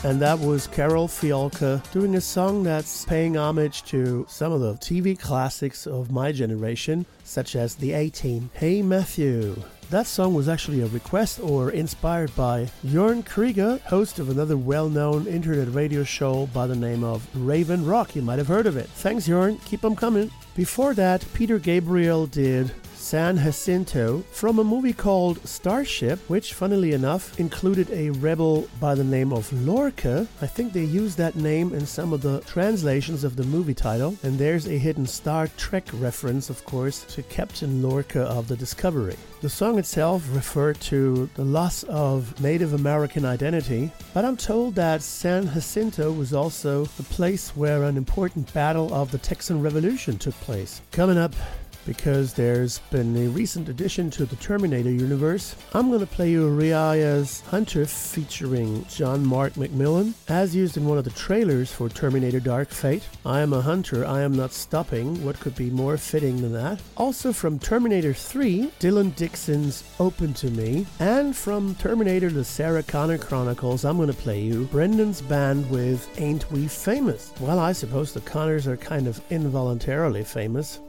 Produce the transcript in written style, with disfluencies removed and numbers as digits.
And that was Carol Fiolka doing a song that's paying homage to some of the TV classics of my generation, such as The A-Team. Hey Matthew. That song was actually a request or inspired by Jörn Krieger, host of another well-known internet radio show by the name of Raven Rock. You might have heard of it. Thanks, Jörn. Keep them coming. Before that, Peter Gabriel did San Jacinto from a movie called Starship, which, funnily enough, included a rebel by the name of Lorca. I think they used that name in some of the translations of the movie title. And there's a hidden Star Trek reference, of course, to Captain Lorca of the Discovery. The song itself referred to the loss of Native American identity, but I'm told that San Jacinto was also the place where an important battle of the Texan Revolution took place. Coming up, because there's been a recent addition to the Terminator universe, I'm going to play you Riaya's Hunter featuring John Mark McMillan, as used in one of the trailers for Terminator Dark Fate. I am a hunter, I am not stopping. What could be more fitting than that? Also from Terminator 3, Dylan Dixon's Open to Me. And from Terminator The Sarah Connor Chronicles, I'm going to play you Brendan's band with Ain't We Famous? Well, I suppose the Connors are kind of involuntarily famous.